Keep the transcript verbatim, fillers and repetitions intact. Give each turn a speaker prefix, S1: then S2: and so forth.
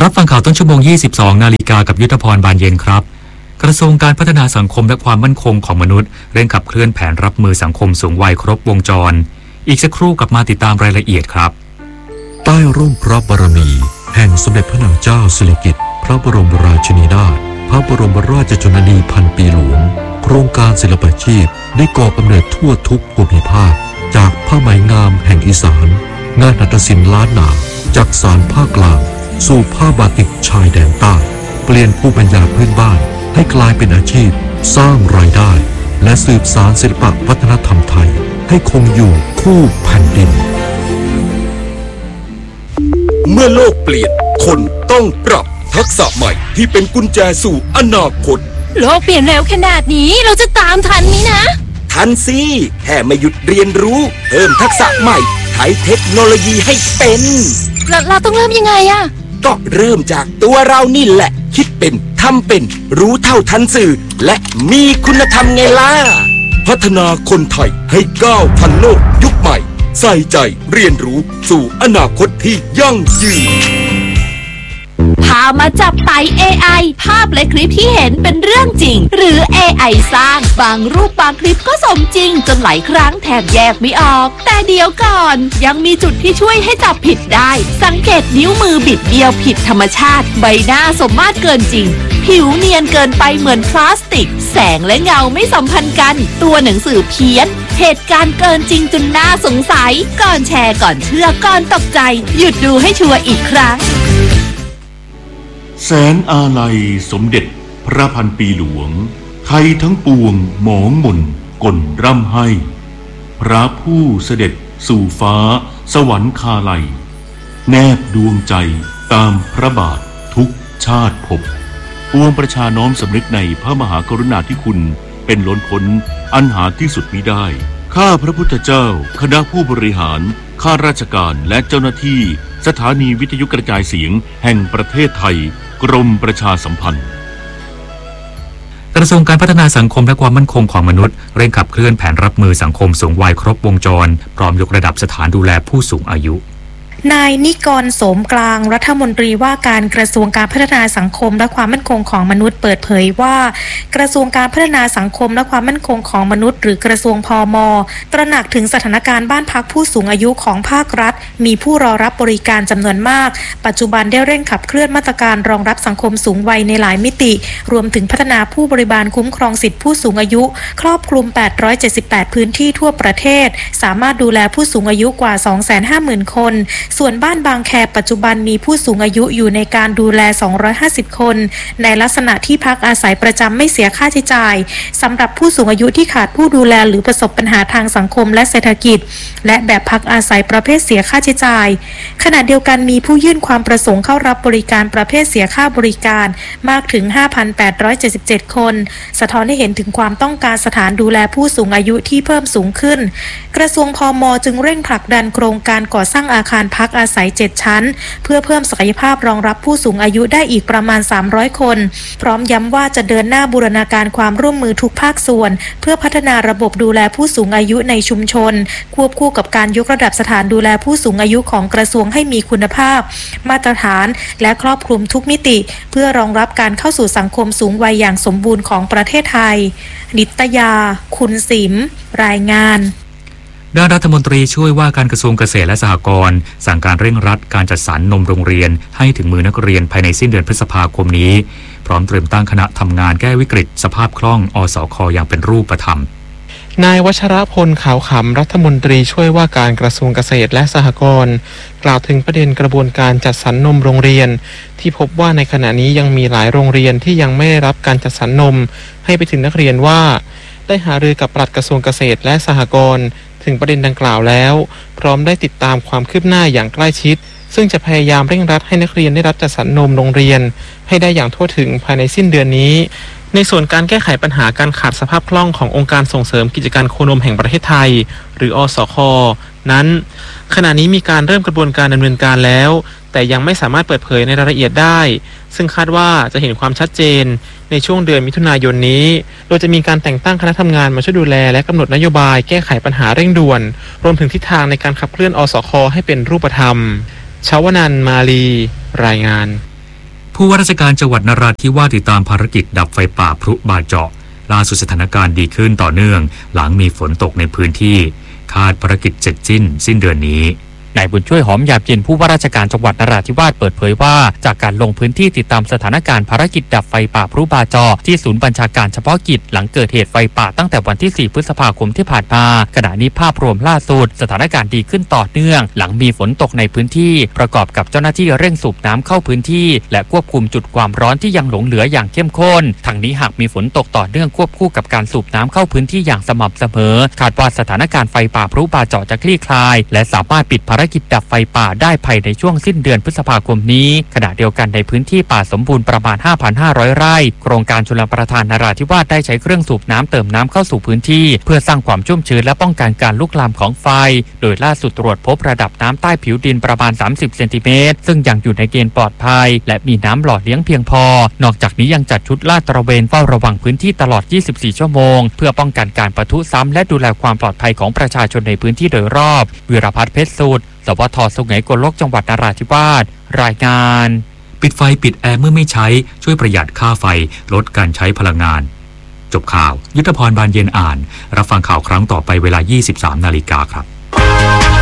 S1: รับฟังข่าวต้นชั่วโมง ยี่สิบสอง นาฬิกากับยุทธพรบานเย็นครับกระทรวงการพัฒนาสังคมและความมั่นคงของมนุษย์เร่งขับเคลื่อนแผนรับมือสังคมสูงวัยครบวงจรอีกสักครู่กลับมาติดตามรายละเอียดครับ
S2: ใต้ร่มพระบารมีแห่งสมเด็จพระนางเจ้าสิริกิติ์พระบรมราชินีนาถพระบรมราชชนนีพันปีหลวงโครงการศิลปาชีพได้ก่อกำเนิดทั่วทุกภูมิภาคจากผ้าไหมงามแห่งอีสานงานหัตถศิลป์ล้านนาจากสานภาคกลางสู่ผ้าบาติกชายแดนใต้เปลี่ยนภูมิปัญญาพื้นบ้านให้กลายเป็นอาชีพสร้างรายได้และสืบสานศิลปวัฒนธรรมไทยให้คงอยู่คู่แผ่นดิน
S3: เมื่อโลกเปลี่ยนคนต้องปรับทักษะใหม่ที่เป็นกุญแจสู่อนาคต
S4: โลกเปลี่ยนเร็วขนาดนี้เราจะตามทันไหมนะ
S3: ทันสิแค่ไม่หยุดเรียนรู้เพิ่มทักษะใหม่ใช้เทคโนโลยีให้เป็น
S4: เราเราต้องเริ่มยังไงอะ
S3: ก็เริ่มจากตัวเรานี่แหละคิดเป็นทำเป็นรู้เท่าทันสื่อและมีคุณธรรมไงล่ะพัฒนาคนไทยให้ก้าวทันโลกยุคใหม่ใส่ใจเรียนรู้สู่อนาคตที่ยั่งยืน
S4: พามาจับไต่ เอ ไอ ภาพและคลิปที่เห็นเป็นเรื่องจริงหรือ เอ ไอ สร้างบางรูปบางคลิปก็สมจริงจนหลายครั้งแทบแยกไม่ออกแต่เดี๋ยวก่อนยังมีจุดที่ช่วยให้จับผิดได้สังเกตนิ้วมือบิดเบี้ยวผิดธรรมชาติใบหน้าสมมาตรเกินจริงผิวเนียนเกินไปเหมือนพลาสติกแสงและเงาไม่สัมพันธ์กันตัวหนังสือเพี้ยนเหตุการณ์เกินจริงจนน่าสงสัยก่อนแชร์ก่อนเชื่อก่อนตกใจหยุดดูให้ชัวร์อีกครั้ง
S5: แสนอาลัยสมเด็จพระพันปีหลวงไทยทั้งปวงหมองหม่นก่นร่ำให้พระผู้เสด็จสู่ฟ้าสวรรคาลัยแนบดวงใจตามพระบาททุกชาติภพปวงประชาน้อมสำนึกในพระมหากรุณาธิคุณเป็นล้นพ้นอันหาที่สุดมิได้ข้าพระพุทธเจ้าคณะผู้บริหารข้าราชการและเจ้าหน้าที่สถานีวิทยุกระจายเสียงแห่งประเทศไทยกรมประชาสัมพันธ์
S1: กระทรวงการพัฒนาสังคมและความมั่นคงของมนุษย์เร่งขับเคลื่อนแผนรับมือสังคมสูงวัยครบวงจรพร้อมยกระดับสถานดูแลผู้สูงอายุ
S6: นายนิกรโสมกลางรัฐมนตรีว่าการกระทรวงการพัฒนาสังคมและความมั่นคงของมนุษย์เปิดเผยว่ากระทรวงการพัฒนาสังคมและความมั่นคงของมนุษย์หรือกระทรวงพม.ตระหนักถึงสถานการณ์บ้านพักผู้สูงอายุของภาครัฐมีผู้รอรับบริการจำนวนมากปัจจุบันได้เร่งขับเคลื่อนมาตรการรองรับสังคมสูงวัยในหลายมิติรวมถึงพัฒนาผู้บริการคุ้มครองสิทธิผู้สูงอายุครอบคลุมแปดร้อยเจ็ดสิบแปดพื้นที่ทั่วประเทศสามารถดูแลผู้สูงอายุกว่า สองแสนห้าหมื่น คนส่วนบ้านบางแคปัจจุบันมีผู้สูงอายุอยู่ในการดูแลสองร้อยห้าสิบคนในลักษณะที่พักอาศัยประจำไม่เสียค่าใช้จ่ายสำหรับผู้สูงอายุที่ขาดผู้ดูแลหรือประสบปัญหาทางสังคมและเศรษฐกิจและแบบพักอาศัยประเภทเสียค่าใช้จ่ายขณะเดียวกันมีผู้ยื่นความประสงค์เข้ารับบริการประเภทเสียค่าบริการมากถึง ห้าพันแปดร้อยเจ็ดสิบเจ็ด คนสะท้อนให้เห็นถึงความต้องการสถานดูแลผู้สูงอายุที่เพิ่มสูงขึ้นกระทรวงพม.จึงเร่งผลักดันโครงการก่อสร้างอาคารพักอาศัยเจ็ดชั้นเพื่อเพิ่มศักยภาพรองรับผู้สูงอายุได้อีกประมาณสามร้อยคนพร้อมย้ำว่าจะเดินหน้าบูรณาการความร่วมมือทุกภาคส่วนเพื่อพัฒนาระบบดูแลผู้สูงอายุในชุมชนควบคู่กับการยกระดับสถานดูแลผู้สูงอายุของกระทรวงให้มีคุณภาพมาตรฐานและครอบคลุมทุกมิติเพื่อรองรับการเข้าสู่สังคมสูงวัยอย่างสมบูรณ์ของประเทศไทยนิตยาคุณศิมรายงาน
S1: ด้านรัฐมนตรีช่วยว่าการกระทรวงเกษตรและสหกรณ์สั่งการเร่งรัดการจัดสรรนมโรงเรียนให้ถึงมือนักเรียนภายในสิ้นเดือนพฤษภาคมนี้พร้อมเตรียมตั้งคณะทำงานแก้วิกฤตสภาพคล่องอสค.อย่างเป็นรูปธรรม
S7: นายวัชรพลขาวขำรัฐมนตรีช่วยว่าการกระทรวงเกษตรและสหกรณ์กล่าวถึงประเด็นกระบวนการจัดสรรนมโรงเรียนที่พบว่าในขณะนี้ยังมีหลายโรงเรียนที่ยังไม่ได้รับการจัดสรรนมให้ไปถึงนักเรียนว่าได้หารือกับปลัดกระทรวงเกษตรและสหกรณ์ถึงประเด็นดังกล่าวแล้วพร้อมได้ติดตามความคืบหน้าอย่างใกล้ชิดซึ่งจะพยายามเร่งรัดให้นักเรียนได้รับจัดสรรนมโรงเรียนให้ได้อย่างทั่วถึงภายในสิ้นเดือนนี้ในส่วนการแก้ไขปัญหาการขาดสภาพคล่องขององค์การส่งเสริมกิจการโคนมแห่งประเทศไทยหรืออสค.นั้นขณะนี้มีการเริ่มกระบวนการดำเนินการแล้วแต่ยังไม่สามารถเปิดเผยในรายละเอียดได้ซึ่งคาดว่าจะเห็นความชัดเจนในช่วงเดือนมิถุนายนนี้โดยจะมีการแต่งตั้งคณะทำงานมาช่วยดูแลและกำหนดนโยบายแก้ไขปัญหาเร่งด่วนรวมถึงทิศทางในการขับเคลื่อนอสค.ให้เป็นรูปธรรมชวนันท์มาลีรายงาน
S1: ผู้ว่าราชการจังหวัดนราธิวาสติดตามภารกิจดับไฟป่าพลุบาเจาะล่าสุดสถานการณ์ดีขึ้นต่อเนื่องหลังมีฝนตกในพื้นที่คาดภารกิจเสร็จสิ้นสิ้นเดือนนี้นายบุญช่วยหอมหยาบเย็นผู้ว่าราชการจังหวัดนราธิวาสเปิดเผยว่าจากการลงพื้นที่ติดตามสถานการณ์ภารกิจดับไฟป่าพลุบาจอที่ศูนย์บัญชาการเฉพาะกิจหลังเกิดเหตุไฟป่าตั้งแต่วันที่สี่พฤษภาคมที่ผ่านมาขณะนี้ภาพรวมล่าสุดสถานการณ์ดีขึ้นต่อเนื่องหลังมีฝนตกในพื้นที่ประกอบกับเจ้าหน้าที่เร่งสูบน้ำเข้าพื้นที่และควบคุมจุดความร้อนที่ยังหลงเหลืออย่างเข้มข้นทั้งนี้หากมีฝนตกต่อเนื่องควบคู่กับการสูบน้ำเข้าพื้นที่อย่างสม่ำเสมอคาดว่าสถานการณ์ไฟป่าพลุบาจอจะคลี่คลายและสามารถปิดภารกิจดับไฟป่าได้ภายในช่วงสิ้นเดือนพฤษภาคมนี้ขณะเดียวกันในพื้นที่ป่าสมบูรณ์ประมาณ ห้าพันห้าร้อย ไร่โครงการชลประทานนราธิวาสได้ใช้เครื่องสูบน้ำเติมน้ำเข้าสู่พื้นที่เพื่อสร้างความชุ่มชื้นและป้องกันการลุกลามของไฟโดยล่าสุดตรวจพบระดับน้ำใต้ผิวดินประมาณสามสิบเซนติเมตรซึ่งยังอยู่ในเกณฑ์ปลอดภัยและมีน้ำหล่อเลี้ยงเพียงพอนอกจากนี้ยังจัดชุดลาดตระเวนเฝ้าระวังพื้นที่ตลอดยี่สิบสี่ชั่วโมงเพื่อป้องกันการปะทุซ้ำและดูแลความปลอดภัยของประชาชนในพื้นที่โดยรอบวิรพัฒน์เพชรสุดสวท.สุไหงโกลกจังหวัดนราธิวาสรายงานปิดไฟปิดแอร์เมื่อไม่ใช้ช่วยประหยัดค่าไฟลดการใช้พลังงานจบข่าวยุทธพรบานเย็นอ่านรับฟังข่าวครั้งต่อไปเวลา ยี่สิบสามนาฬิกาครับ